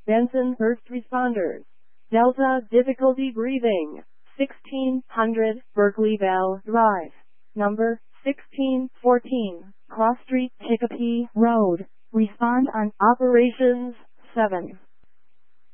Benson First Responders. Delta difficulty breathing. 1600 Berkeley Bell Drive. Number 1614, Cross Street, Chicopee Road. Respond on Operations 7.